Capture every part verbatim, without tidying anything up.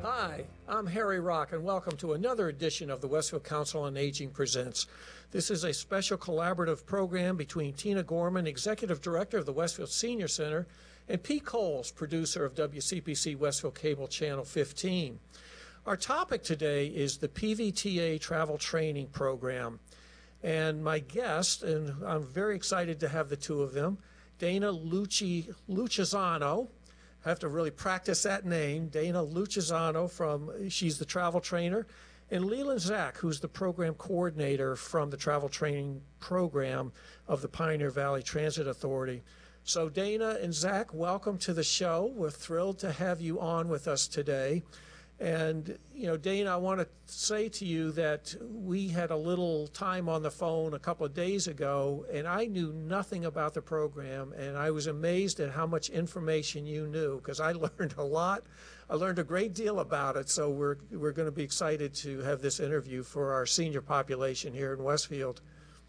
Hi, I'm Harry Rock, and welcome to another edition of the Westfield Council on Aging Presents. This is a special collaborative program between Tina Gorman, Executive Director of the Westfield Senior Center, and Pete Coles, producer of W C P C Westfield Cable Channel fifteen. Our topic today is the P V T A Travel Training Program. And my guest, and I'm very excited to have the two of them, Dana Lucci, Lucisano. I have to really practice that name, Dana Lucisano, from, she's the travel trainer, and Leland Zach, who's the program coordinator from the travel training program of the Pioneer Valley Transit Authority. So Dana and Zach, welcome to the show. We're thrilled to have you on with us today. And, you know, Dana, I want to say to you that we had a little time on the phone a couple of days ago, and I knew nothing about the program, and I was amazed at how much information you knew, because I learned a lot. I learned a great deal about it, so we're, we're going to be excited to have this interview for our senior population here in Westfield.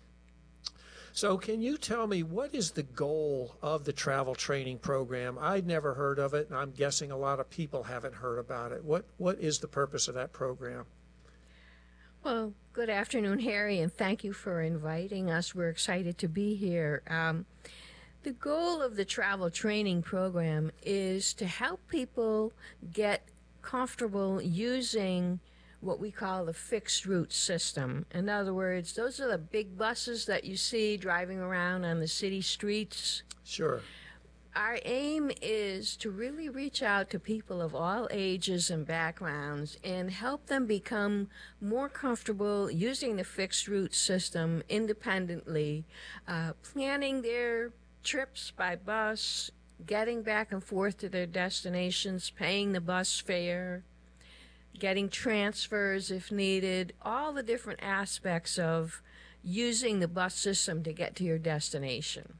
So can you tell me, what is the goal of the travel training program? I'd never heard of it, and I'm guessing a lot of people haven't heard about it. What What is the purpose of that program? Well, good afternoon, Harry, and thank you for inviting us. We're excited to be here. Um, the goal of the travel training program is to help people get comfortable using what we call the fixed route system. In other words, those are the big buses that you see driving around on the city streets. Sure. Our aim is to really reach out to people of all ages and backgrounds and help them become more comfortable using the fixed route system independently, uh, planning their trips by bus, getting back and forth to their destinations, paying the bus fare, getting transfers if needed, all the different aspects of using the bus system to get to your destination.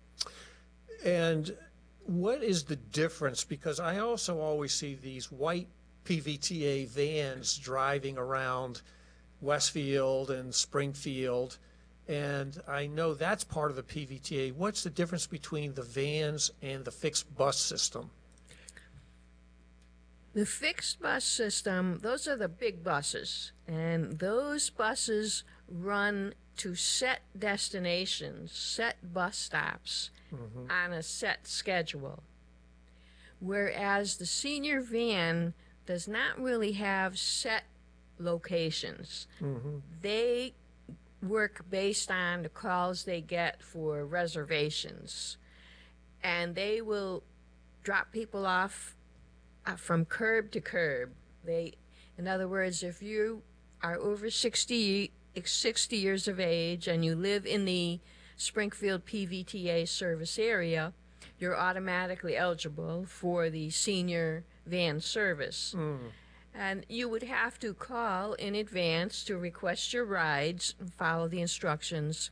And what is the difference? Because I also always see these white P V T A vans driving around Westfield and Springfield, and I know that's part of the P V T A. What's the difference between the vans and the fixed bus system? The fixed bus system, those are the big buses, and those buses run to set destinations, set bus stops mm-hmm. on a set schedule. Whereas the senior van does not really have set locations. Mm-hmm. They work based on the calls they get for reservations, and they will drop people off Uh, from curb to curb. They, in other words, if you are over sixty, sixty years of age and you live in the Springfield P V T A service area, you're automatically eligible for the senior van service. Mm. And you would have to call in advance to request your rides and follow the instructions.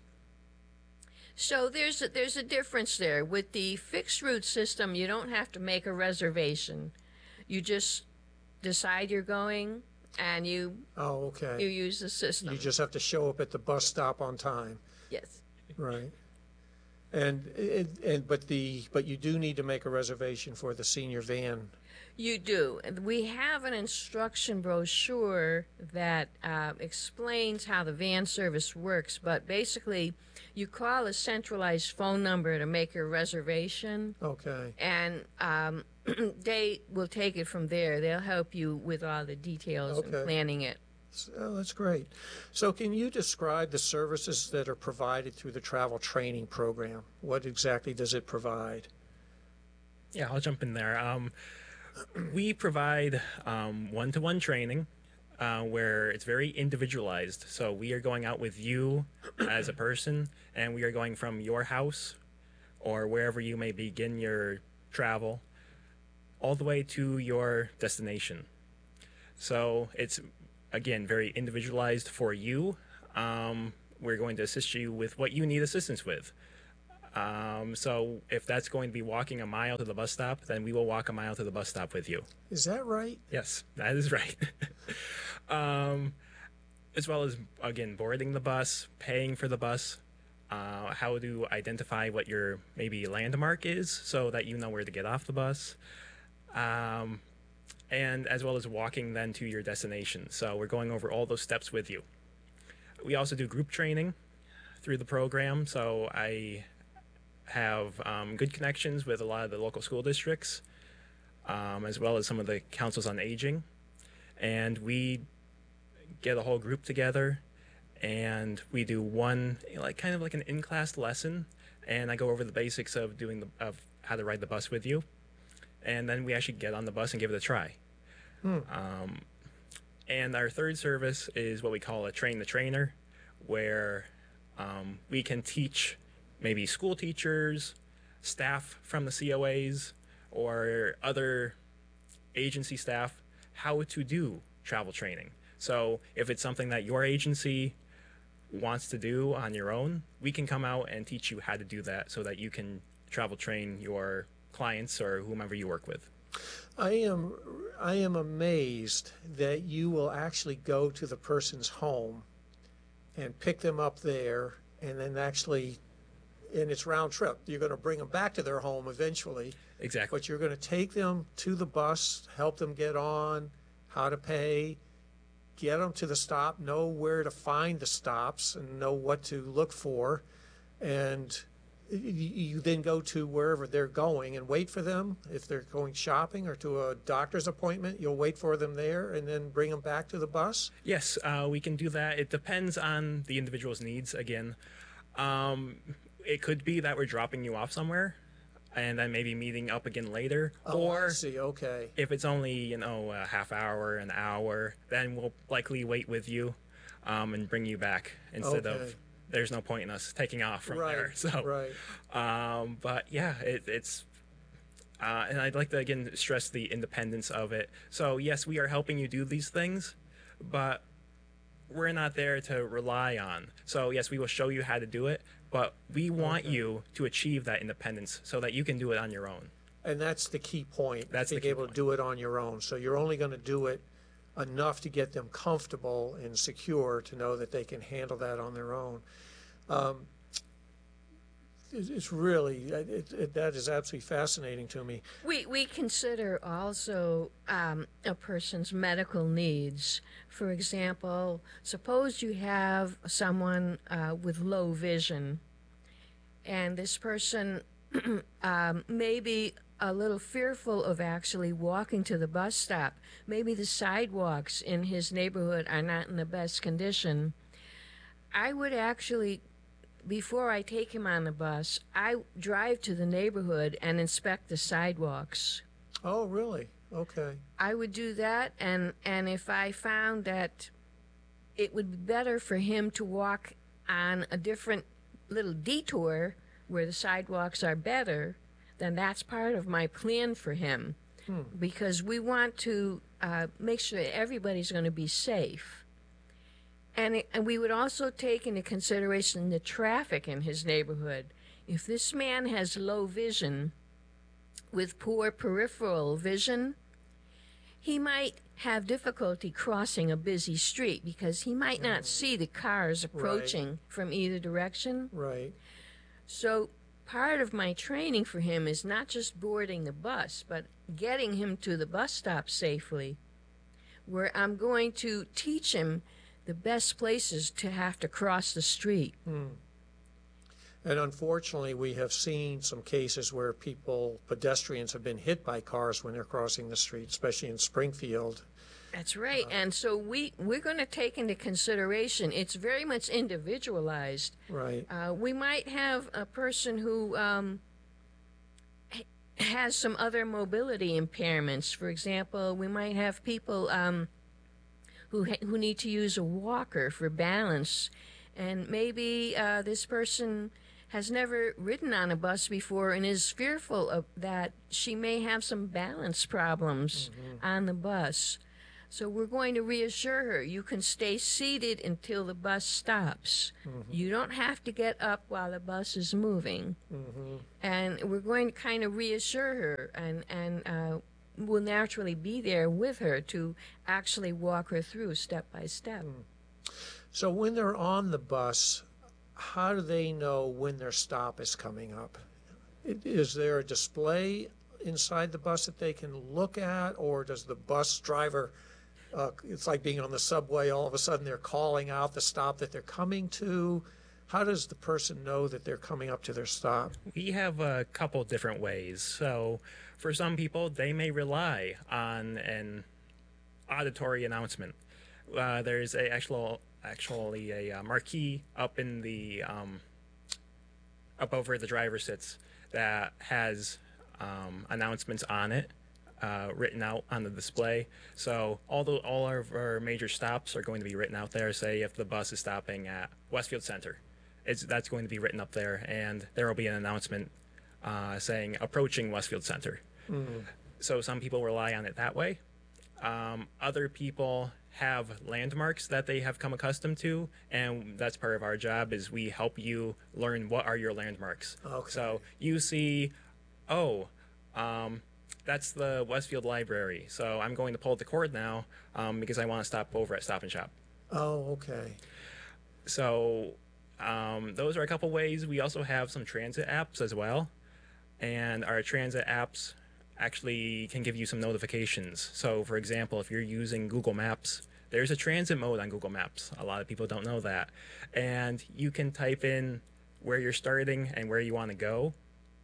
So there's a, there's a difference there. With the fixed route system, you don't have to make a reservation. You just decide you're going, and you oh, okay. you use the system. You just have to show up at the bus stop on time. Yes. Right. And and but the but you do need to make a reservation for the senior van. You do. We have an instruction brochure that uh, explains how the van service works, but basically you call a centralized phone number to make your reservation. Okay. And um, they will take it from there. They'll help you with all the details okay. and planning it. Oh, that's great. So can you describe the services that are provided through the travel training program? What exactly does it provide? Yeah, I'll jump in there. Um, we provide um, one-to-one training uh, where it's very individualized. So we are going out with you as a person, and we are going from your house or wherever you may begin your travel all the way to your destination. So it's, again, very individualized for you. Um, we're going to assist you with what you need assistance with. Um, so if that's going to be walking a mile to the bus stop, then we will walk a mile to the bus stop with you. Is that right? Yes, that is right. um, as well as, again, boarding the bus, paying for the bus, uh, how to identify what your maybe landmark is so that you know where to get off the bus. Um, and as well as walking then to your destination. So we're going over all those steps with you. We also do group training through the program. So I have um, good connections with a lot of the local school districts, um, as well as some of the councils on aging. And we get a whole group together and we do one, like kind of like an in-class lesson. And I go over the basics of doing the, of how to ride the bus with you. And then we actually get on the bus and give it a try. Hmm. Um, and our third service is what we call a train the trainer, where um, we can teach maybe school teachers, staff from the C O As, or other agency staff how to do travel training. So if it's something that your agency wants to do on your own, we can come out and teach you how to do that so that you can travel train your clients or whomever you work with. I am I am amazed that you will actually go to the person's home and pick them up there, and then actually, and it's round trip. You're going to bring them back to their home eventually, Exactly. but you're going to take them to the bus, help them get on, how to pay, get them to the stop, know where to find the stops, and know what to look for, and you then go to wherever they're going and wait for them. If they're going shopping or to a doctor's appointment, you'll wait for them there and then bring them back to the bus? Yes, uh, we can do that. It depends on the individual's needs again. Um, it could be that we're dropping you off somewhere and then maybe meeting up again later. Oh, or I see, okay. if it's only, you know, a half hour, an hour, then we'll likely wait with you um, and bring you back instead Okay. of, there's no point in us taking off from Right, there. So, right. um, but yeah, it, it's, uh, and I'd like to again stress the independence of it. So yes, we are helping you do these things, but we're not there to rely on. So yes, we will show you how to do it, but we want Okay. you to achieve that independence so that you can do it on your own. And that's the key point. That's the being key able to point. do it on your own. So you're only going to do it enough to get them comfortable and secure to know that they can handle that on their own. Um, it, it's really it, it, that is absolutely fascinating to me. We, we consider also um, a person's medical needs. For example, suppose you have someone uh, with low vision, and this person um, may be a little fearful of actually walking to the bus stop. Maybe the sidewalks in his neighborhood are not in the best condition. I would actually, before I take him on the bus, I drive to the neighborhood and inspect the sidewalks. Oh, really? Okay. I would do that, and, and if I found that it would be better for him to walk on a different little detour where the sidewalks are better, then that's part of my plan for him. Hmm. Because we want to uh, make sure that everybody's going to be safe. And, it, and we would also take into consideration the traffic in his neighborhood. If this man has low vision with poor peripheral vision, he might have difficulty crossing a busy street because he might not see the cars approaching from either direction. Right. So part of my training for him is not just boarding the bus, but getting him to the bus stop safely, where I'm going to teach him the best places to have to cross the street. Hmm. And unfortunately, we have seen some cases where people, pedestrians, have been hit by cars when they're crossing the street, especially in Springfield. That's right. And so we, we're going to take into consideration, it's very much individualized. Right. Uh, we might have a person who um, h- has some other mobility impairments. For example, we might have people um, who ha- who need to use a walker for balance, and maybe uh, this person has never ridden on a bus before and is fearful of that she may have some balance problems Mm-hmm. on the bus. So we're going to reassure her, you can stay seated until the bus stops. Mm-hmm. You don't have to get up while the bus is moving. Mm-hmm. And we're going to kind of reassure her, and, and uh, we'll naturally be there with her to actually walk her through step by step. So when they're on the bus, how do they know when their stop is coming up? I- Is there a display inside the bus that they can look at, or does the bus driver, uh, it's like being on the subway, all of a sudden they're calling out the stop that they're coming to? How does the person know that they're coming up to their stop? We have a couple different ways. So for some people, they may rely on an auditory announcement. Uh, there's a actual, actually a uh, marquee up in the um, up over the driver sits that has um, announcements on it, uh, written out on the display. So all the all of our major stops are going to be written out there. Say if the bus is stopping at Westfield Center, it's that's going to be written up there, and there will be an announcement uh, saying approaching Westfield Center. Mm-hmm. So some people rely on it that way. Um, other people have landmarks that they have come accustomed to, and that's part of our job is we help you learn what are your landmarks. Okay. So you see, oh, um, that's the Westfield Library, so I'm going to pull the cord now um, because I want to stop over at Stop and Shop. Oh, okay. So um, those are a couple ways. We also have some transit apps as well, and our transit apps actually can give you some notifications. So for example, if you're using Google Maps, there's a transit mode on Google Maps. A lot of people don't know that. And you can type in where you're starting and where you want to go,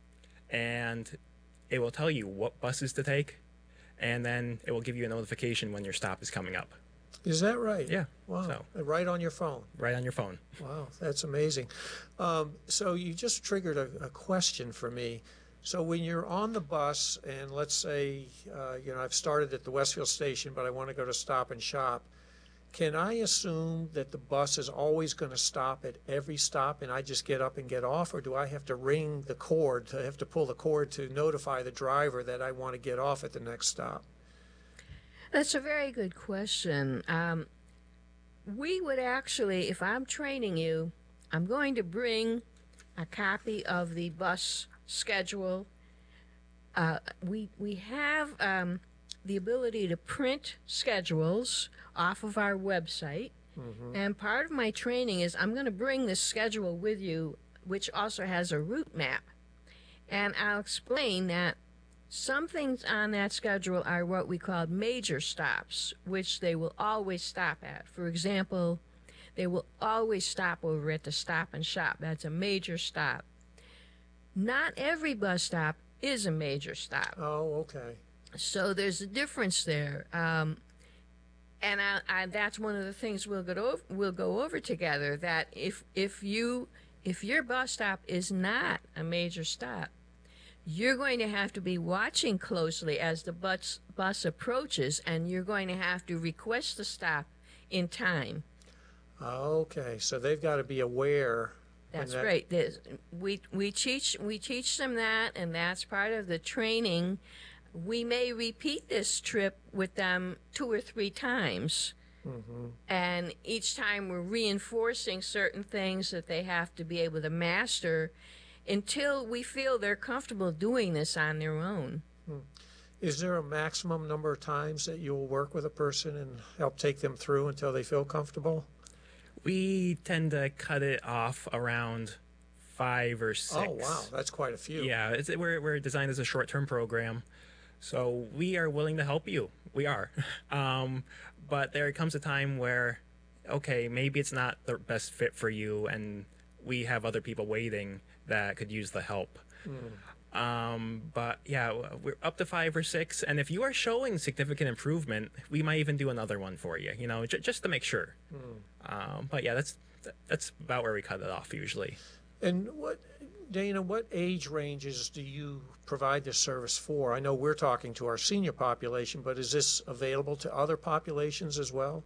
and it will tell you what buses to take, and then it will give you a notification when your stop is coming up. Is that right? Yeah. Wow. So, right on your phone. right on your phone. Wow, that's amazing. Um, so you just triggered a, a question for me. So when you're on the bus, and let's say, uh, you know, I've started at the Westfield station, but I want to go to Stop and Shop, can I assume that the bus is always going to stop at every stop and I just get up and get off, or do I have to ring the cord, to have to pull the cord to notify the driver that I want to get off at the next stop? That's a very good question. Um, we would actually, if I'm training you, I'm going to bring a copy of the bus schedule. Uh, we we have um, the ability to print schedules off of our website, mm-hmm. and part of my training is I'm going to bring this schedule with you, which also has a route map, and I'll explain that some things on that schedule are what we call major stops, which they will always stop at. For example, they will always stop over at the Stop and Shop. That's a major stop. Not every bus stop is a major stop. Oh, okay. So there's a difference there. Um, and I, I, that's one of the things we'll go over, we'll go over together, that if, if, you, if your bus stop is not a major stop, you're going to have to be watching closely as the bus, bus approaches, and you're going to have to request the stop in time. Okay, so they've got to be aware. That's that... right. There's, we we teach we teach them that, and that's part of the training. We may repeat this trip with them two or three times, mm-hmm. and each time we're reinforcing certain things that they have to be able to master until we feel they're comfortable doing this on their own. Hmm. Is there a maximum number of times that you'll work with a person and help take them through until they feel comfortable? We tend to cut it off around five or six. Oh, wow. That's quite a few. Yeah, it's, we're, we're designed as a short-term program, so we are willing to help you. We are. Um, but there comes a time where, okay, maybe it's not the best fit for you, and we have other people waiting that could use the help. Mm. Um, but yeah, we're up to five or six, and if you are showing significant improvement, we might even do another one for you, you know, j- just to make sure. Mm. Um, but yeah, that's that's about where we cut it off usually. And what, Dana, what age ranges do you provide this service for? I know we're talking to our senior population, but is this available to other populations as well?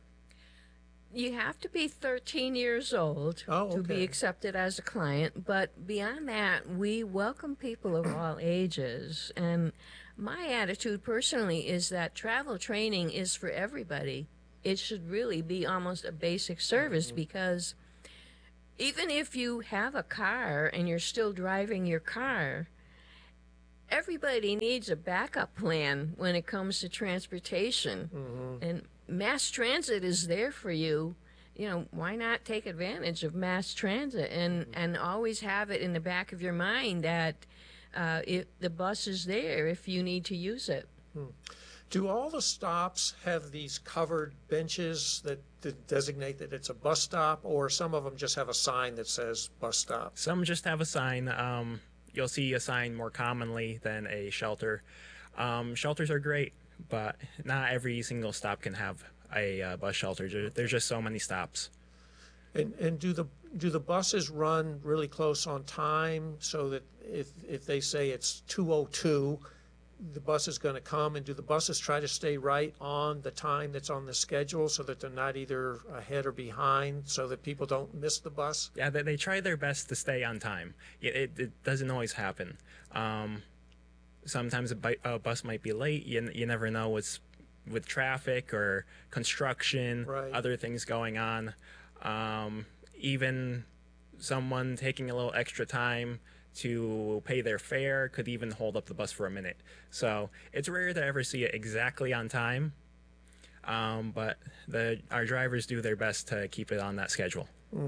You have to be thirteen years old oh, okay. to be accepted as a client, but beyond that, we welcome people of all ages. And my attitude personally is that travel training is for everybody. It should really be almost a basic service, mm-hmm. because even if you have a car and you're still driving your car, everybody needs a backup plan when it comes to transportation. Mm-hmm. And mass transit is there for you. You know, why not take advantage of mass transit and, mm-hmm. and always have it in the back of your mind that uh, it, the bus is there if you need to use it. Do all the stops have these covered benches that, that designate that it's a bus stop, or some of them just have a sign that says bus stop? Some just have a sign. Um, you'll see a sign more commonly than a shelter. Um, shelters are great, but not every single stop can have a uh, bus shelter. There- There's just so many stops. And, and do the, do the buses run really close on time so that if, if they say it's two oh two, the bus is going to come, and do the buses try to stay right on the time that's on the schedule so that they're not either ahead or behind so that people don't miss the bus? Yeah, they, they try their best to stay on time. It, it, it doesn't always happen. Um, sometimes a, bi- a bus might be late. You, you never know what's with traffic or construction, Right. other things going on. Um, even someone taking a little extra time to pay their fare could even hold up the bus for a minute. So it's rare to ever see it exactly on time, um, but the our drivers do their best to keep it on that schedule.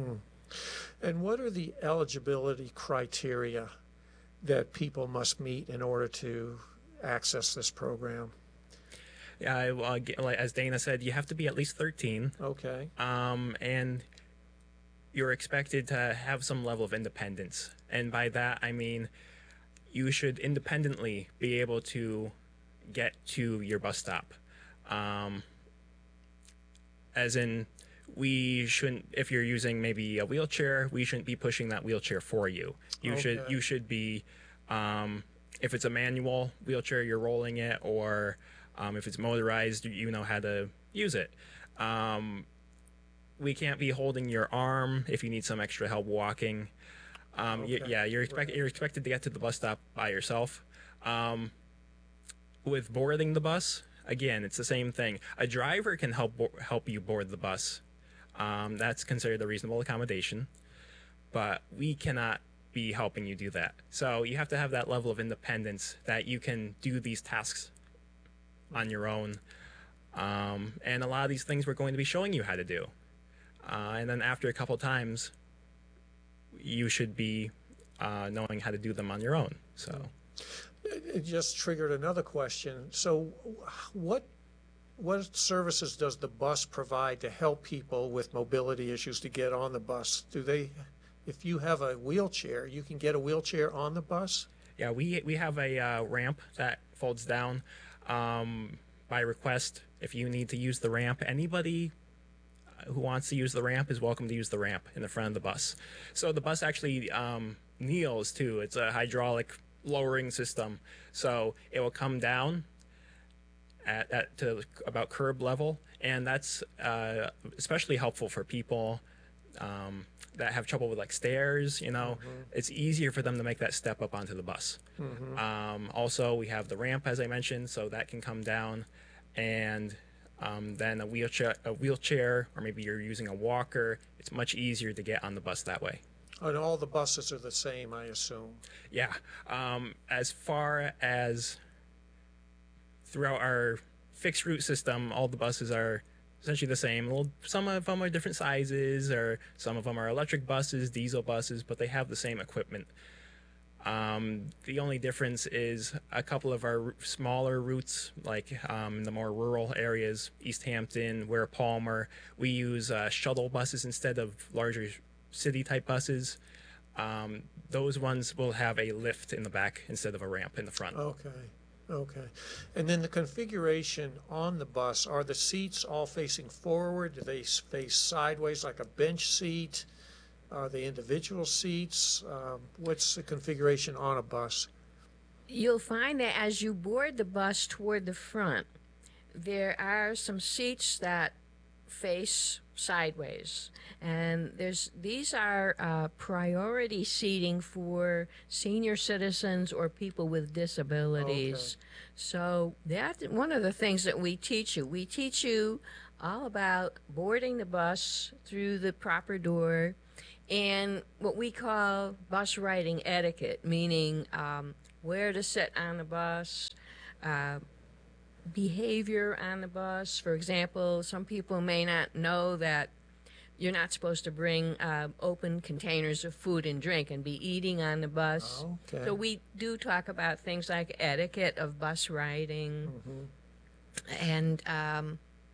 And what are the eligibility criteria that people must meet in order to access this program? Yeah, I- well, ag- like- as Dana said, you have to be at least thirteen, Okay, um, and you're expected to have some level of independence. And by that, I mean you should independently be able to get to your bus stop. Um, as in, we shouldn't, if you're using maybe a wheelchair, we shouldn't be pushing that wheelchair for you. You should, Okay. you should be, um, if it's a manual wheelchair, you're rolling it, or um, if it's motorized, you know how to use it. Um, we can't be holding your arm if you need some extra help walking. Um, y- Okay. yeah, you're expect- Right. you're expected to get to the bus stop by yourself. Um, with boarding the bus, again, it's the same thing. A driver can help bo- help you board the bus. Um, that's considered a reasonable accommodation, but we cannot be helping you do that. So you have to have that level of independence that you can do these tasks on your own. Um, and a lot of these things we're going to be showing you how to do. Uh, and then after a couple times, you should be uh, knowing how to do them on your own. So it just triggered another question. So what, what services does the bus provide to help people with mobility issues to get on the bus? Do they, if you have a wheelchair, you can get a wheelchair on the bus? yeah, we we have a uh, ramp that folds down um, by request. If you need to use the ramp, anybody who wants to use the ramp is welcome to use the ramp in the front of the bus. So the bus actually um, kneels too. It's a hydraulic lowering system, so it will come down at, at to about curb level, and that's uh, especially helpful for people um, that have trouble with like stairs. You know, it's easier for them to make that step up onto the bus. Um, also, we have the ramp, as I mentioned, so that can come down, and um, then a wheelchair, a wheelchair, or maybe you're using a walker. It's much easier to get on the bus that way. And all the buses are the same, I assume. Yeah. Um, as far as throughout our fixed route system, all the buses are essentially the same. Well, some of them are different sizes, or some of them are electric buses, diesel buses, but they have the same equipment. Um, the only difference is a couple of our r- smaller routes, like um, in the more rural areas, East Hampton, Ware Palmer, we use uh, shuttle buses instead of larger city-type buses. Um, those ones will have a lift in the back instead of a ramp in the front. Okay, okay. And then the configuration on the bus, are the seats all facing forward? Do they s- face sideways like a bench seat? Are they individual seats? Um, what's the configuration on a bus? You'll find that as you board the bus toward the front, there are some seats that face sideways, and there's these are uh, priority seating for senior citizens or people with disabilities. So that's one of the things that we teach you. We teach you all about boarding the bus through the proper door, and what we call bus riding etiquette, meaning um, where to sit on the bus, uh, behavior on the bus. For example, some people may not know that you're not supposed to bring uh, open containers of food and drink and be eating on the bus. Okay. So we do talk about things like etiquette of bus riding. And, um,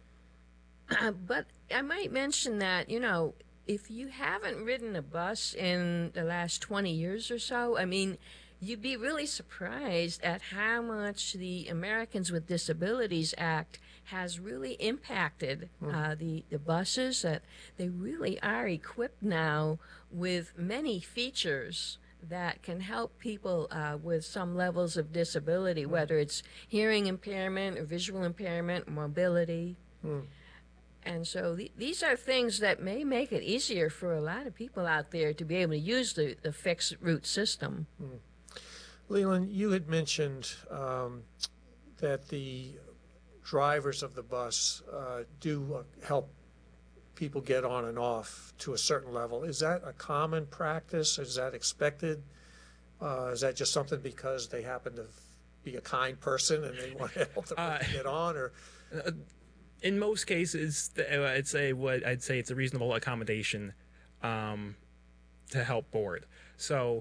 but I might mention that, you know, if you haven't ridden a bus in the last twenty years or so, I mean, you'd be really surprised at how much the Americans with Disabilities Act has really impacted uh, the, the buses, that they really are equipped now with many features that can help people uh, with some levels of disability, whether it's hearing impairment or visual impairment, mobility. And so th- these are things that may make it easier for a lot of people out there to be able to use the, the fixed route system. Leland, you had mentioned um, that the drivers of the bus uh, do uh, help people get on and off to a certain level. Is that a common practice? Is that expected? Uh, is that just something because they happen to be a kind person and they want to help them Uh, get on? Or In most cases, th- uh, I'd say what I'd say it's a reasonable accommodation um, to help board. So,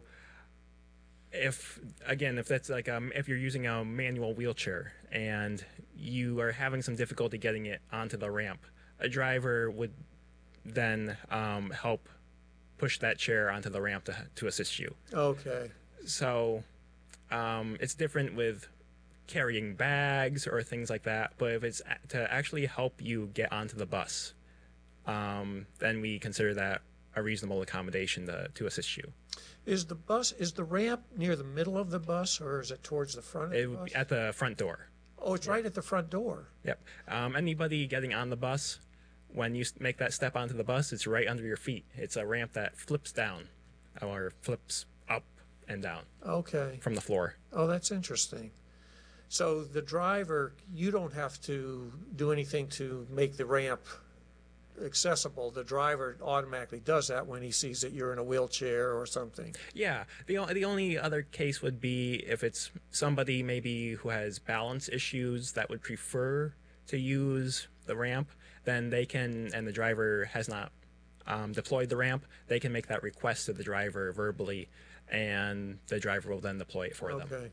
if again, if that's like um, if you're using a manual wheelchair and you are having some difficulty getting it onto the ramp, a driver would then um, help push that chair onto the ramp to to assist you. okay, So, um, it's different with carrying bags or things like that, but if it's a- to actually help you get onto the bus, um, then we consider that a reasonable accommodation to, to assist you. is the bus is the ramp near the middle of the bus or is it towards the front of It the would bus? be at the front door. Oh, it's right at the front door. Yep. Um, anybody getting on the bus, when you s- make that step onto the bus, it's right under your feet. It's a ramp that flips down or flips up and down Okay. from the floor. Oh, that's interesting. So the driver, you don't have to do anything to make the ramp accessible. The driver automatically does that when he sees that you're in a wheelchair or something. Yeah, the o- the only other case would be if it's somebody maybe who has balance issues that would prefer to use the ramp, then they can, and the driver has not um, deployed the ramp, they can make that request to the driver verbally, and the driver will then deploy it for them. Okay.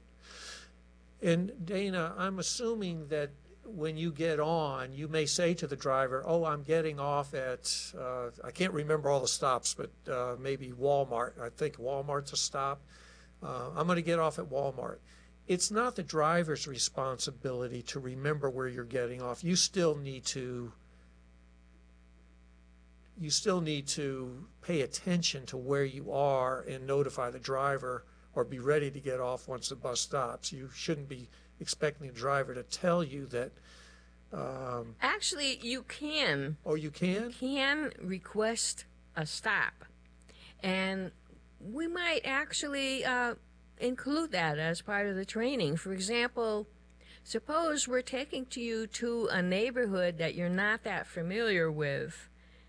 And Dana, I'm assuming that when you get on, you may say to the driver, oh, I'm getting off at, uh, I can't remember all the stops, but uh, maybe Walmart. I think Walmart's a stop. Uh, I'm going to get off at Walmart. It's not the driver's responsibility to remember where you're getting off. You still need to, you still need to pay attention to where you are and notify the driver or be ready to get off once the bus stops. You shouldn't be expecting the driver to tell you that, um, Actually, you can oh, you can? can request a stop, and we might actually uh, include that as part of the training. For example, suppose we're taking to you to a neighborhood that you're not that familiar with,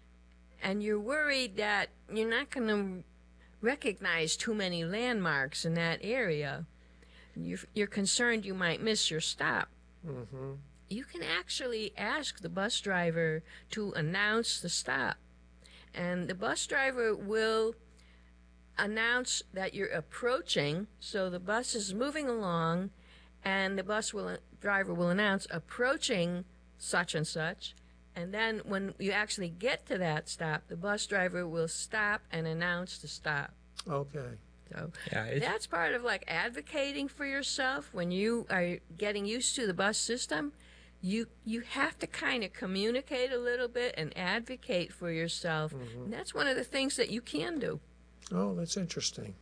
and you're worried that you're not going to recognize too many landmarks in that area. You're, you're concerned you might miss your stop. Mm-hmm. You can actually ask the bus driver to announce the stop. And the bus driver will announce that you're approaching, so the bus is moving along, and the bus will driver will announce approaching such and such. And then when you actually get to that stop, the bus driver will stop and announce the stop. Okay. So Yeah, it's, that's part of like advocating for yourself when you are getting used to the bus system. You you have to kind of communicate a little bit and advocate for yourself. And that's one of the things that you can do. Oh, that's interesting.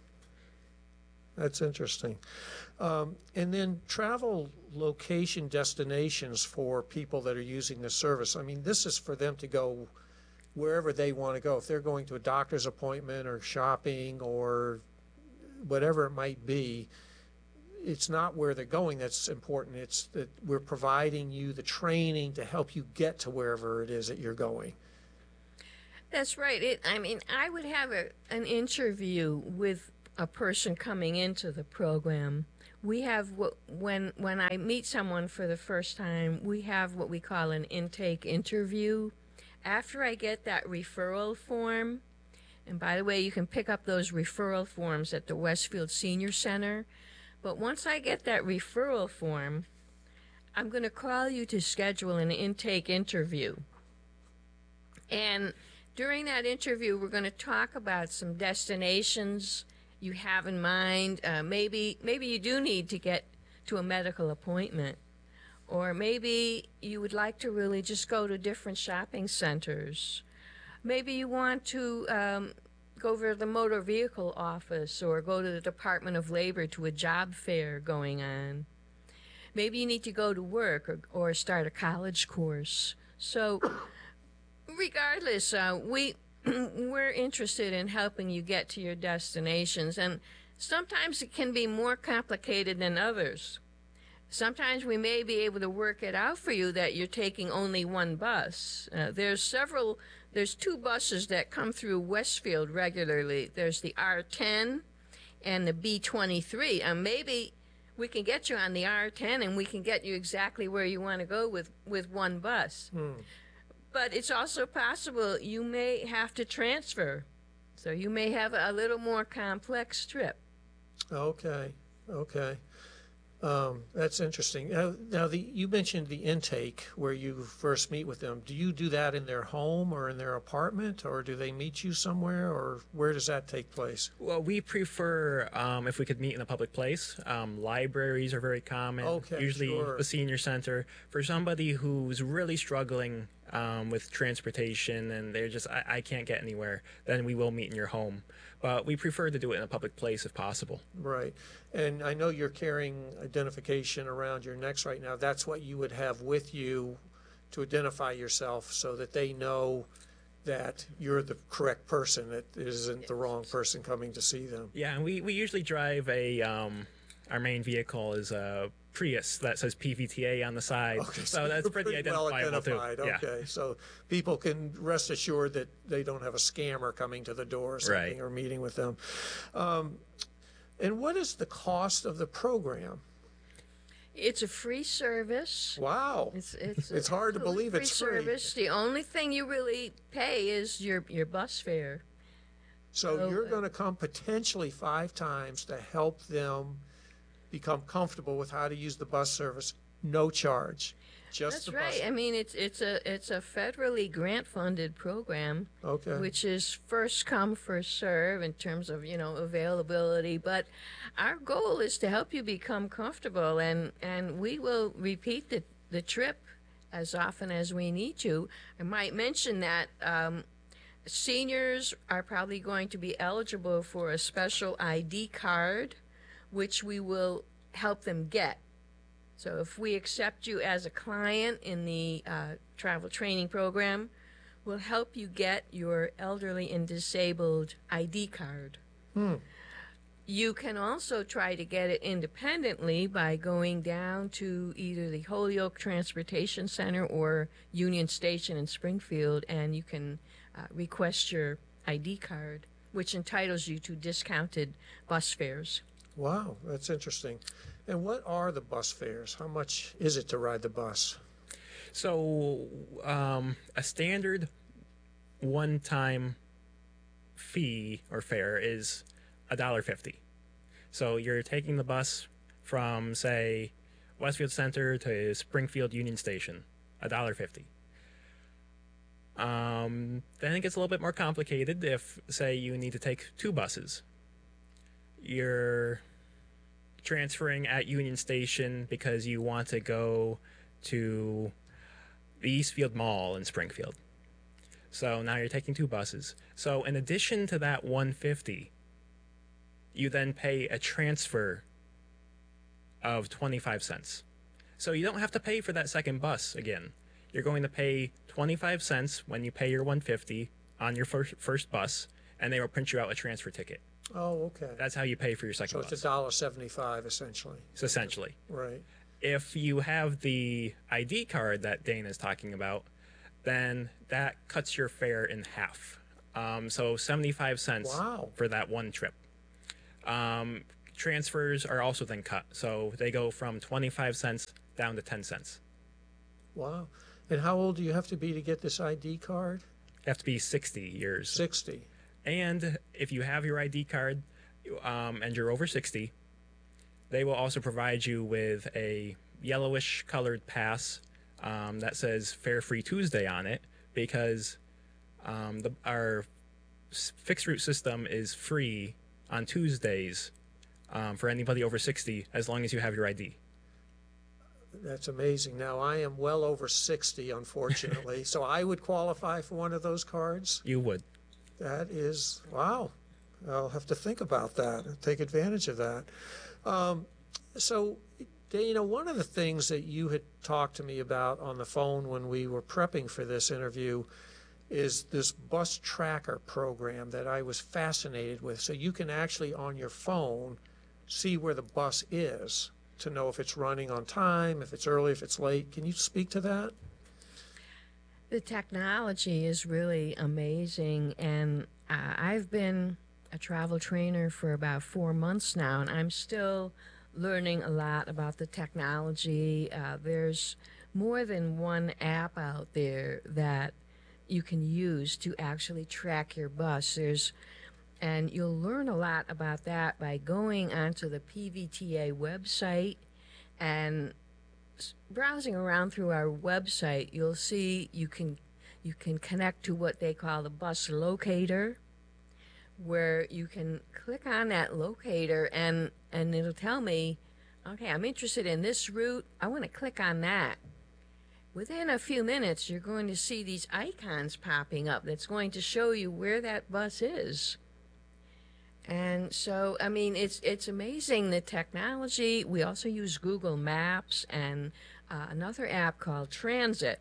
That's interesting. Um, and then travel location destinations for people that are using the service. I mean, this is for them to go wherever they want to go. If they're going to a doctor's appointment or shopping or whatever it might be, it's not where they're going that's important. It's that we're providing you the training to help you get to wherever it is that you're going. That's right. It, I mean, I would have a, an interview with a person coming into the program. We have what when when I meet someone for the first time, we have what we call an intake interview, After I get that referral form, and by the way, you can pick up those referral forms at the Westfield Senior Center. But once I get that referral form, I'm going to call you to schedule an intake interview. And during that interview, we're going to talk about some destinations you have in mind. Uh, maybe, maybe you do need to get to a medical appointment. Or maybe you would like to really just go to different shopping centers. Maybe you want to um, go over to the motor vehicle office or go to the Department of Labor to a job fair going on. Maybe you need to go to work or, or start a college course. So regardless, uh, we, we're interested in helping you get to your destinations. And sometimes it can be more complicated than others. Sometimes we may be able to work it out for you that you're taking only one bus. Uh, there's several, there's two buses that come through Westfield regularly. There's the R ten and the B twenty-three. And maybe we can get you on the R ten and we can get you exactly where you want to go with, with one bus. Hmm. But it's also possible you may have to transfer. So you may have a little more complex trip. Okay, okay. Um, that's interesting. Now, now the, you mentioned the intake where you first meet with them. Do you do that in their home or in their apartment, or do they meet you somewhere, or where does that take place? Well, we prefer um, if we could meet in a public place. Um, libraries are very common. Okay, usually sure. the senior center. For somebody who's really struggling um, with transportation and they're just, I, I can't get anywhere, then we will meet in your home. But we prefer to do it in a public place if possible. Right. And I know you're carrying identification around your necks right now. That's what you would have with you to identify yourself so that they know that you're the correct person, that it isn't the wrong person coming to see them. Yeah, and we, we usually drive a, um, our main vehicle is a Prius that says P V T A on the side. Okay, so, so that's pretty, pretty well identifiable identified. too. Okay, yeah. So people can rest assured that they don't have a scammer coming to the door or something, right. or meeting with them. Um, and what is the cost of the program? It's a free service. Wow. It's it's, it's hard to believe free it's free. Service. The only thing you really pay is your your bus fare. So, so you're going to come potentially five times to help them become comfortable with how to use the bus service, no charge. Just That's the right. bus. I mean, it's it's a it's a federally grant-funded program, okay. which is first come, first serve in terms of you know availability. But our goal is to help you become comfortable, and and we will repeat the the trip as often as we need to. I might mention that. Um, Seniors are probably going to be eligible for a special I D card, which we will help them get. So if we accept you as a client in the uh, travel training program, we'll help you get your elderly and disabled I D card. Hmm. You can also try to get it independently by going down to either the Holyoke Transportation Center or Union Station in Springfield, and you can uh, request your I D card, which entitles you to discounted bus fares. Wow, that's interesting. And what are the bus fares? How much is it to ride the bus? So um, a standard one-time fee or fare is a dollar fifty. So you're taking the bus from, say, Westfield Center to Springfield Union Station, a dollar fifty. Um, then it gets a little bit more complicated if, say, you need to take two buses. You're transferring at Union Station because you want to go to the Eastfield Mall in Springfield. So now you're taking two buses. So in addition to that one hundred fifty dollars, you then pay a transfer of twenty-five cents. So you don't have to pay for that second bus again. You're going to pay twenty-five cents when you pay your one hundred fifty dollars on your first, first bus, and they will print you out a transfer ticket. Oh, okay. That's how you pay for your second so bus. So it's a dollar seventy-five essentially. So essentially. Right. If you have the I D card that Dana is talking about, then that cuts your fare in half. Um, so seventy-five cents wow. for that one trip. Um, transfers are also then cut. So they go from twenty-five cents down to ten cents. Wow. And how old do you have to be to get this I D card? You have to be sixty years. sixty. And if you have your I D card um, and you're over sixty, they will also provide you with a yellowish colored pass um, that says Fare Free Tuesday on it, because um, the, our s- fixed route system is free on Tuesdays um, for anybody over sixty, as long as you have your I D. That's amazing. Now, I am well over sixty, unfortunately, so I would qualify for one of those cards. You would. That is, wow. I'll have to think about that and take advantage of that. Um, so, Dana, one of the things that you had talked to me about on the phone when we were prepping for this interview is this bus tracker program that I was fascinated with. So you can actually, on your phone, see where the bus is to know if it's running on time, if it's early, if it's late. Can you speak to that? The technology is really amazing, and uh, I've been a travel trainer for about four months now, and I'm still learning a lot about the technology. Uh, there's more than one app out there that you can use to actually track your bus. There's, and you'll learn a lot about that by going onto the P V T A website and browsing around through our website. You'll see you can you can connect to what they call the bus locator, where you can click on that locator and and it'll tell me, okay, I'm interested in this route, I want to click on that. Within a few minutes, you're going to see these icons popping up that's going to show you where that bus is. And so, I mean, it's it's amazing, the technology. We also use Google Maps and uh, another app called Transit.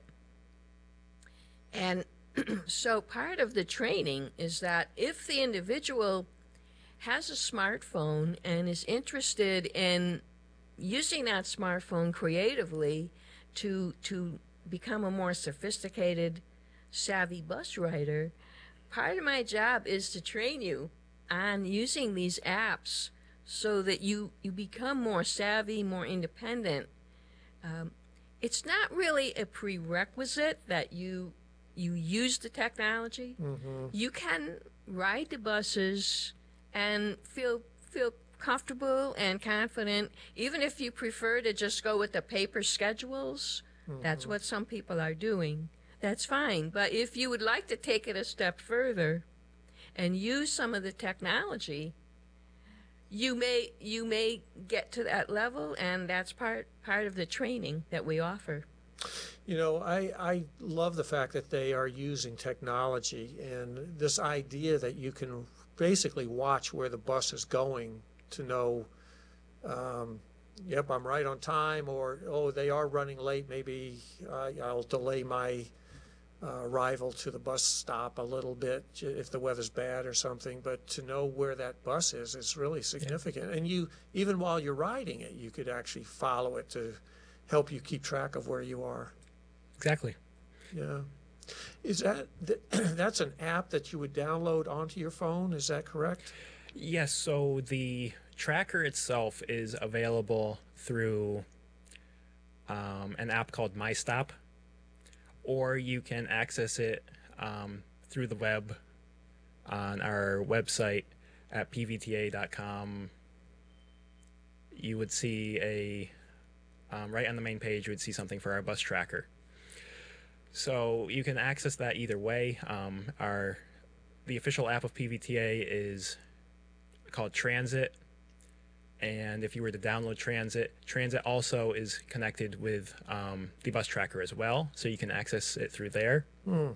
And so part of the training is that if the individual has a smartphone and is interested in using that smartphone creatively to to become a more sophisticated, savvy bus rider, part of my job is to train you on using these apps so that you, you become more savvy, more independent. Um, it's not really a prerequisite that you you use the technology. Mm-hmm. You can ride the buses and feel feel comfortable and confident, even if you prefer to just go with the paper schedules. Mm-hmm. That's what some people are doing. That's fine. But if you would like to take it a step further and use some of the technology, you may you may get to that level, and that's part part of the training that we offer. You know, I, I love the fact that they are using technology and this idea that you can basically watch where the bus is going to know, um, yep, I'm right on time, or, oh, they are running late, maybe I, I'll delay my uh, arrival to the bus stop a little bit if the weather's bad or something. But to know where that bus is is really significant. Yeah. And you, even while you're riding it, you could actually follow it to help you keep track of where you are. Exactly. Yeah. Is that, that's an app that you would download onto your phone, is that correct? Yes, so the tracker itself is available through um, an app called MyStop, or you can access it um, through the web on our website at p v t a dot com. You would see a, um, right on the main page, you would see something for our bus tracker. So you can access that either way. Um, our the official app of P V T A is called Transit, and if you were to download Transit, Transit also is connected with um, the bus tracker as well, so you can access it through there. Mm.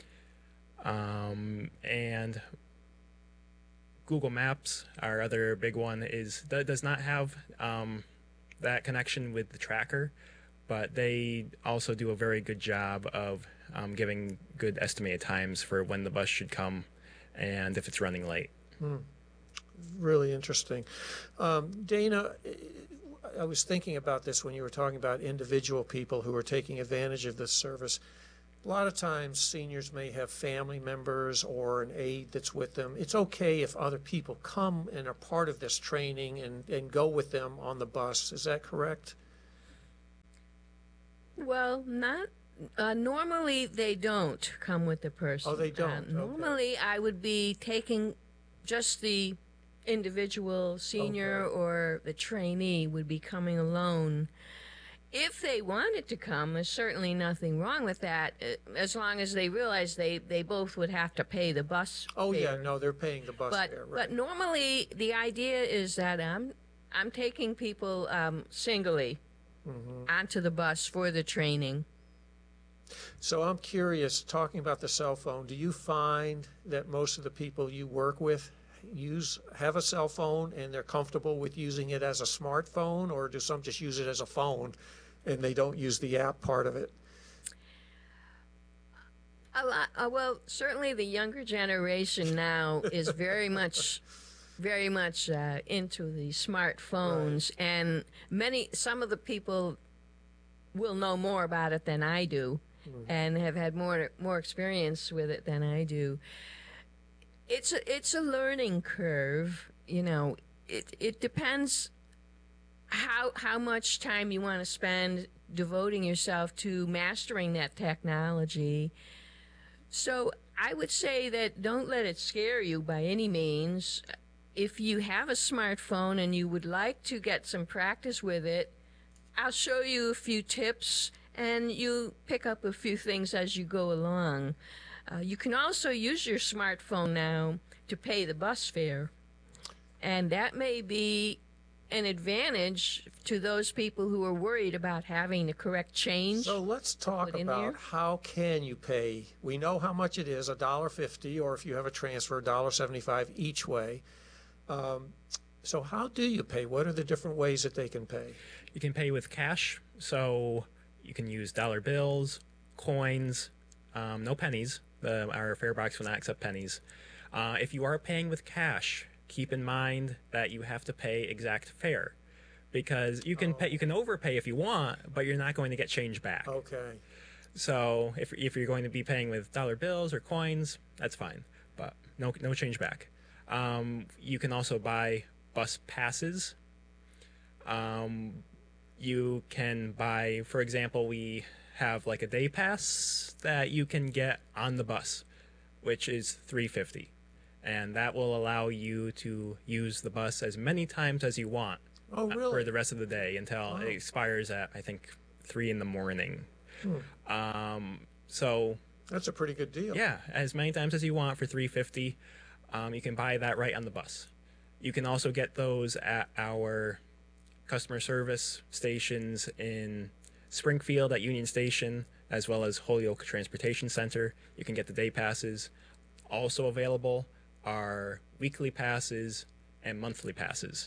Um, and Google Maps, our other big one, is that does not have um, that connection with the tracker, but they also do a very good job of um, giving good estimated times for when the bus should come and if it's running late. Hmm. Really interesting. Um, Dana, I was thinking about this when you were talking about individual people who are taking advantage of this service. A lot of times seniors may have family members or an aide that's with them. It's okay if other people come and are part of this training and, and go with them on the bus. Is that correct? Well, not uh, normally they don't come with the person. Oh, they Uh, don't? Okay. normally, I would be taking just the individual senior Okay. or the trainee would be coming alone. If they wanted to come, there's certainly nothing wrong with that, uh, as long as they realize they, they both would have to pay the bus Oh, yeah, fare. no, they're paying the bus But fare, right? but normally the idea is that I'm I'm taking people um, singly Mm-hmm. onto the bus for the training. So I'm curious, talking about the cell phone, do you find that most of the people you work with use have a cell phone and they're comfortable with using it as a smartphone, or do some just use it as a phone and they don't use the app part of it? A lot. Uh, well, certainly the younger generation now is very much, very much uh, into the smartphones, and many some of the people will know more about it than I do, and have had more more experience with it than I do. It's a it's a learning curve. You know, it it depends how how much time you want to spend devoting yourself to mastering that technology. So I would say that don't let it scare you by any means. If you have a smartphone and you would like to get some practice with it, I'll show you a few tips and you pick up a few things as you go along. Uh, you can also use your smartphone now to pay the bus fare, and that may be an advantage to those people who are worried about having the correct change. So let's talk Put in about there. how can you pay. We know how much it is, a dollar fifty, or if you have a transfer, a dollar seventy-five each way. Um, so how do you pay? What are the different ways that they can pay? You can pay with cash, so you can use dollar bills, coins, um, no pennies. The, our fare box will not accept pennies. Uh, if you are paying with cash, keep in mind that you have to pay exact fare, because you can pay, you can overpay if you want, but you're not going to get change back. Okay. So if if you're going to be paying with dollar bills or coins, that's fine, but no no change back. Um, you can also buy bus passes. Um, you can buy, for example, we have like a day pass that you can get on the bus, which is three fifty, and that will allow you to use the bus as many times as you want Oh, uh, really? for the rest of the day until it expires at, I think, three in the morning. Um, so That's a pretty good deal. yeah, as many times as you want for three fifty. Um, you can buy that right on the bus. You can also get those at our customer service stations in Springfield at Union Station, as well as Holyoke Transportation Center. You can get the day passes. Also available are weekly passes and monthly passes.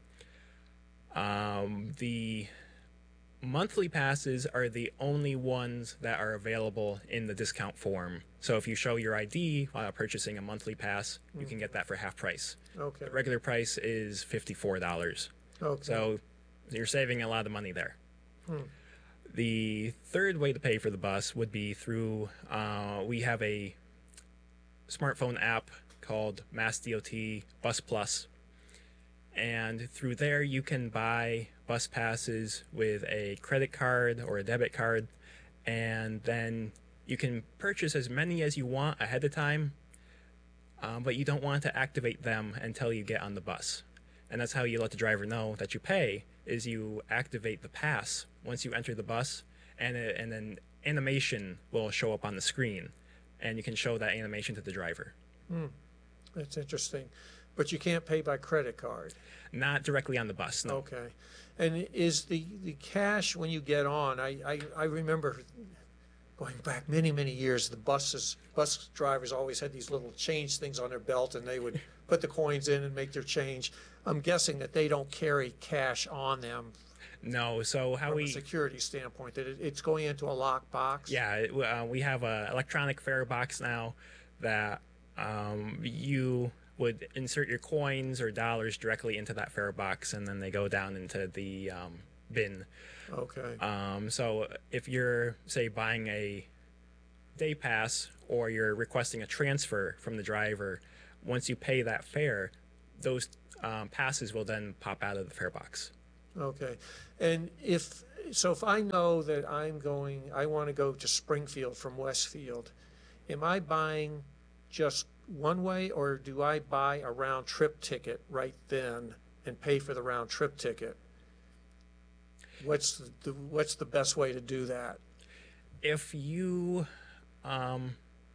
Um, the monthly passes are the only ones that are available in the discount form. So if you show your I D while purchasing a monthly pass, you can get that for half price. Okay. The regular price is fifty-four dollars. Okay. So you're saving a lot of money there. The third way to pay for the bus would be through, uh, we have a smartphone app called MassDOT Bus Plus. And through there, you can buy bus passes with a credit card or a debit card. And then you can purchase as many as you want ahead of time, um, but you don't want to activate them until you get on the bus. And that's how you let the driver know that you pay, is you activate the pass once you enter the bus, and, it, and then animation will show up on the screen, and you can show that animation to the driver. That's interesting. But you can't pay by credit card. Not directly on the bus, no. Okay. And is the, the cash when you get on, I, I, I remember going back many, many years, the buses, bus drivers always had these little change things on their belt, and they would put the coins in and make their change. I'm guessing that they don't carry cash on them No, so how from we... a security standpoint, that it, it's going into a locked box? Yeah, it- uh, we have a electronic fare box now that um, you would insert your coins or dollars directly into that fare box, and then they go down into the um, bin. Okay. Um, so if you're, say, buying a day pass or you're requesting a transfer from the driver, once you pay that fare, those um, passes will then pop out of the fare box. Okay. And if, so if I know that I'm going, I want to go to Springfield from Westfield, am I buying just one way, or do I buy a round trip ticket right then and pay for the round trip ticket? What's the, what's the best way to do that? If you, um,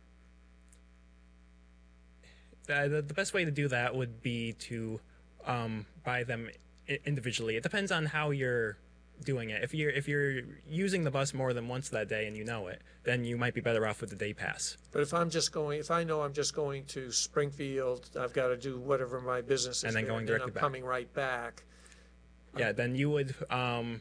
the, the best way to do that would be to um, buy them i- individually. It depends on how you're doing it. If you're if you're using the bus more than once that day and you know it, then you might be better off with the day pass. But if I'm just going, if I know I'm just going to Springfield, I've got to do whatever my business is And then there, going and directly I'm back. coming right back. Yeah, then you would. Um,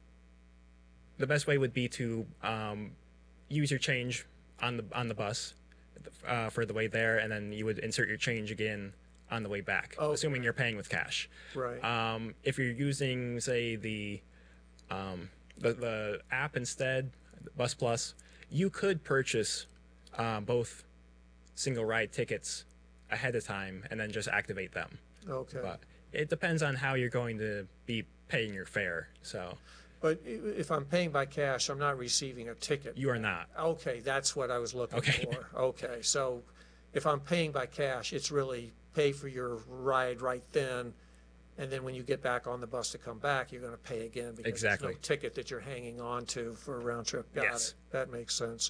the best way would be to um, use your change on the on the bus uh, for the way there, and then you would insert your change again on the way back, Okay. assuming you're paying with cash. Right. Um, if you're using, say, the um, the, the app instead, Bus Plus, you could purchase uh, both single ride tickets ahead of time and then just activate them. Okay. But it depends on how you're going to be paying your fare. So But i- if I'm paying by cash, I'm not receiving a ticket. you are not. Okay, that's what I was looking Okay. for. Okay, so if I'm paying by cash, it's really pay for your ride right then, and then when you get back on the bus to come back, you're gonna pay again because there's Exactly. no ticket that you're hanging on to for a round trip. Got Yes. it. That makes sense.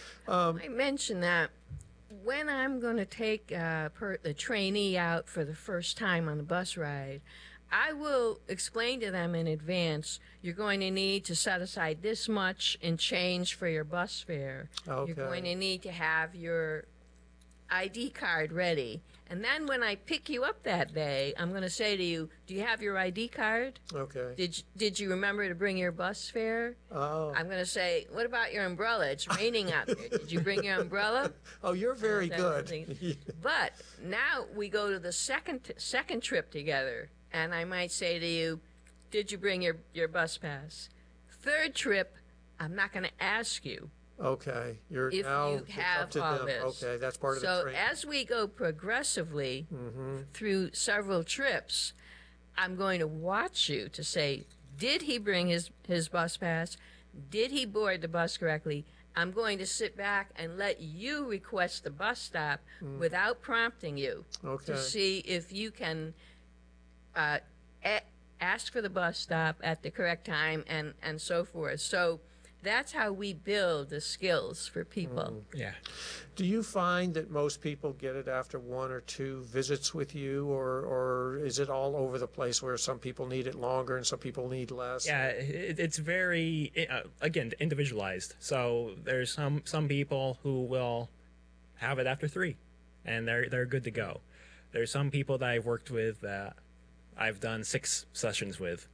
I mentioned that when I'm going to take uh, per, the trainee out for the first time on a bus ride, I will explain to them in advance, you're going to need to set aside this much in change for your bus fare. Okay. You're going to need to have your I D card ready. And then when I pick you up that day, I'm going to say to you, do you have your I D card? Okay. Did you, did you remember to bring your bus fare? Oh, I'm going to say, what about your umbrella? It's raining out there. Did you bring your umbrella? oh, you're very That good. thing. But now we go to the second second trip together, and I might say to you, did you bring your, your bus pass? Third trip, I'm not going to ask you Okay, you're if now, you it's up have to all them. this. Okay, that's part of the So training. as we go progressively Mm-hmm. through several trips, I'm going to watch you to say, did he bring his, his bus pass? Did he board the bus correctly? I'm going to sit back and let you request the bus stop without prompting you Mm. Okay. to see if you can uh, a- ask for the bus stop at the correct time and, and so forth. So that's how we build the skills for people. Yeah. Do you find that most people get it after one or two visits with you, or, or is it all over the place where some people need it longer and some people need less? Yeah, it, it's very uh, again individualized. So there's some some people who will have it after three, and they're they're good to go. There's some people that I've worked with that I've done six sessions with.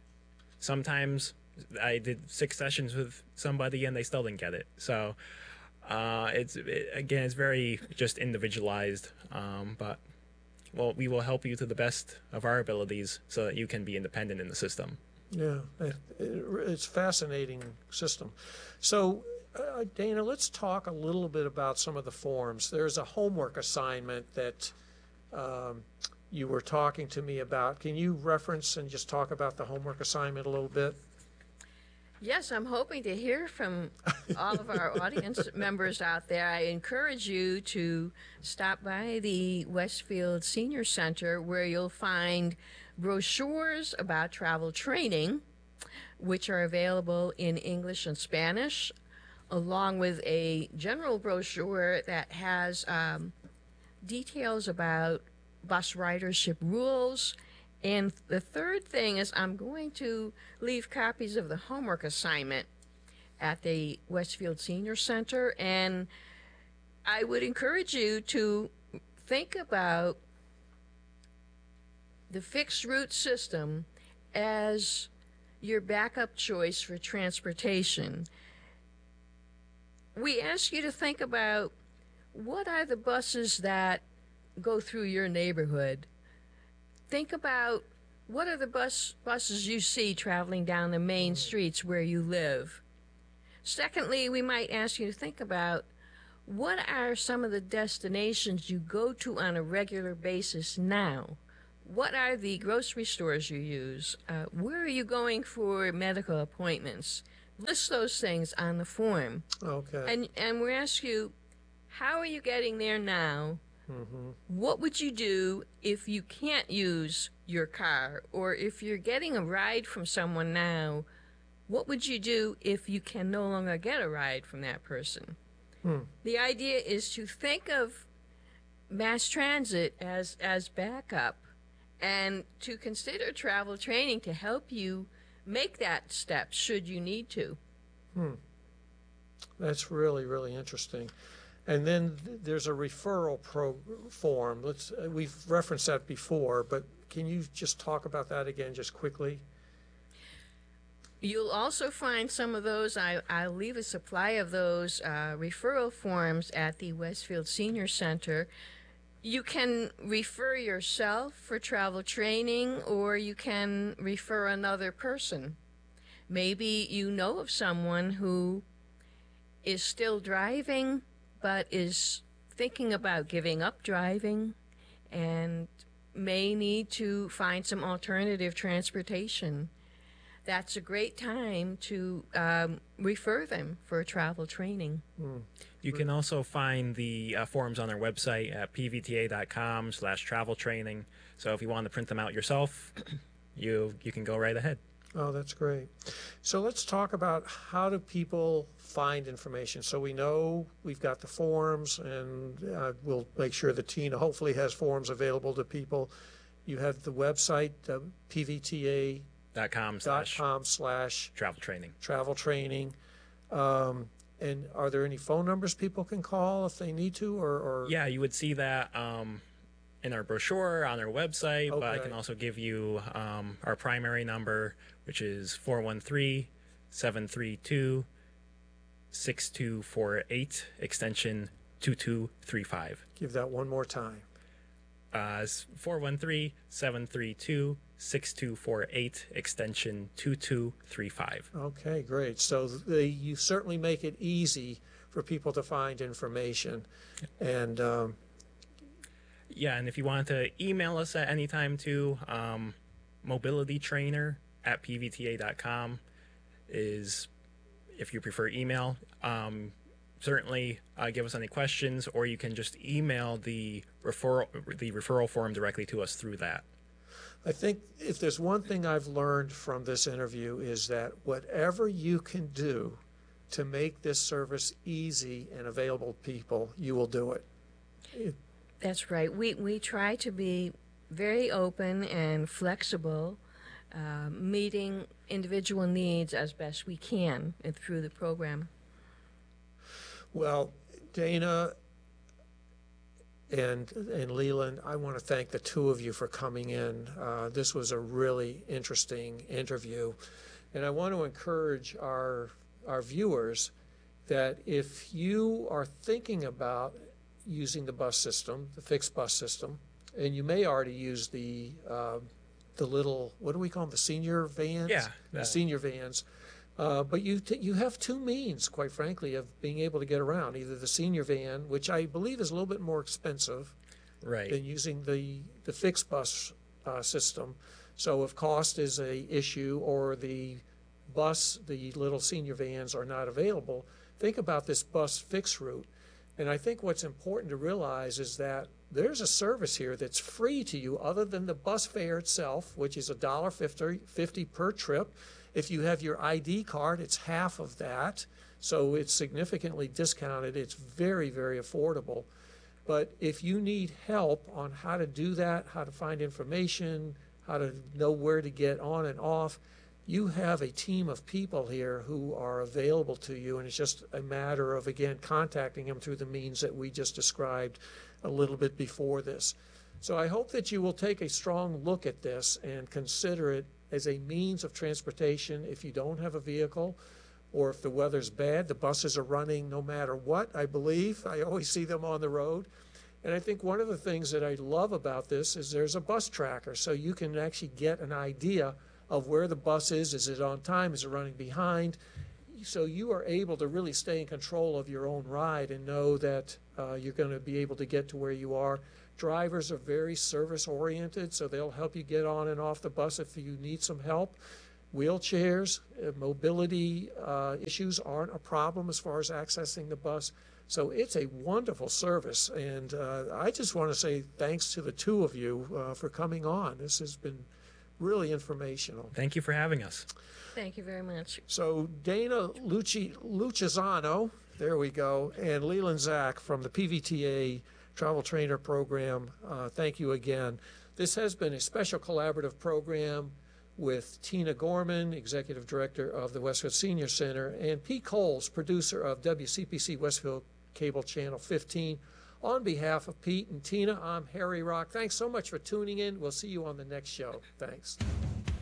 Sometimes I did six sessions with somebody and they still didn't get it. So uh, it's it, again it's very just individualized. Um, but well, we will help you to the best of our abilities so that you can be independent in the system. Yeah, it, it, it's a fascinating system. So, uh, Dana, let's talk a little bit about some of the forms. There's a homework assignment that um, you were talking to me about. Can you reference and just talk about the homework assignment a little bit? Yes, I'm hoping to hear from all of our audience members out there. I encourage you to stop by the Westfield Senior Center, where you'll find brochures about travel training, which are available in English and Spanish, along with a general brochure that has um, details about bus ridership rules. And the third thing is I'm going to leave copies of the homework assignment at the Westfield Senior Center, and I would encourage you to think about the fixed route system as your backup choice for transportation. We ask you to think about what are the buses that go through your neighborhood. Think about what are the bus buses you see traveling down the main streets where you live. Secondly, we might ask you to think about what are some of the destinations you go to on a regular basis now. what are the grocery stores you use? Uh, where are you going for medical appointments? List those things on the form. Okay. And, and we ask you, how are you getting there now? Mm-hmm. What would you do if you can't use your car? Or if you're getting a ride from someone now, what would you do if you can no longer get a ride from that person? Hmm. The idea is to think of mass transit as, as backup and to consider travel training to help you make that step should you need to. Hmm. That's really, really interesting. And then th- there's a referral pro form. Let's, uh, we've referenced that before, but can you just talk about that again just quickly? You'll also find some of those, I, I'll leave a supply of those uh, referral forms at the Westfield Senior Center. You can refer yourself for travel training, or you can refer another person. Maybe you know of someone who is still driving but is thinking about giving up driving and may need to find some alternative transportation. That's a great time to um, refer them for travel training. Hmm. You can also find the uh, forms on our website at p v t a dot com slash travel training. So if you want to print them out yourself, you you can go right ahead. Oh, that's great. So let's talk about how do people find information. So we know we've got the forms, and uh, we'll make sure that Tina hopefully has forms available to people. You have the website, uh, p v t a Dot com dot slash com slash travel training. travel training. Um, and are there any phone numbers people can call if they need to, or, or Yeah, you would see that um, in our brochure on our website, but I Okay. can also give you um, our primary number, which is four one three, seven three two, six two four eight, extension two two three five. give that one more time? Uh, four one three, seven three two, six two four eight, extension two two three five. Okay, great. So they, you certainly make it easy for people to find information. And um, Yeah, and if you want to email us at any time too, um, mobilitytrainer at p v t a dot com is, if you prefer email. Um, certainly uh, give us any questions, or you can just email the referral the referral form directly to us through that. I think if there's one thing I've learned from this interview is that whatever you can do to make this service easy and available to people, you will do it. It- That's right. We, we try to be very open and flexible, uh, meeting individual needs as best we can and through the program. Well, Dana and and Leland, I want to thank the two of you for coming in. Uh, this was a really interesting interview, and I want to encourage our our viewers that if you are thinking about using the bus system, the fixed bus system, and you may already use the uh, the little, what do we call them, the senior vans? Yeah, the that- senior vans. Uh, but you t- you have two means, quite frankly, of being able to get around. Either the senior van, which I believe is a little bit more expensive Right. than using the the fixed bus uh, system. So if cost is a issue, or the bus, the little senior vans are not available, think about this bus fixed route. And I think what's important to realize is that there's a service here that's free to you other than the bus fare itself, which is a dollar fifty per trip. If you have your I D card, it's half of that. So it's significantly discounted. It's very, very affordable. But if you need help on how to do that, how to find information, how to know where to get on and off, you have a team of people here who are available to you, and it's just a matter of, again, contacting them through the means that we just described a little bit before this. So I hope that you will take a strong look at this and consider it as a means of transportation if you don't have a vehicle, or if the weather's bad. The buses are running no matter what, I believe. I always see them on the road. And I think one of the things that I love about this is there's a bus tracker, so you can actually get an idea of where the bus is. Is it on time? Is it running behind? So you are able to really stay in control of your own ride and know that uh, you're going to be able to get to where you are. drivers are very service-oriented, so they'll help you get on and off the bus if you need some help. Wheelchairs, uh, mobility uh, issues aren't a problem as far as accessing the bus. So it's a wonderful service, and uh, I just want to say thanks to the two of you uh, for coming on. This has been really informational. Thank you for having us. Thank you very much. So Dana Luci, Lucisano, there we go, and Leland Zach from the P V T A Travel Trainer Program, uh, thank you again. This has been a special collaborative program with Tina Gorman, Executive Director of the Westfield Senior Center, and Pete Coles, producer of W C P C Westfield Cable Channel fifteen. On behalf of Pete and Tina, I'm Harry Rock. Thanks so much for tuning in. We'll see you on the next show. Thanks.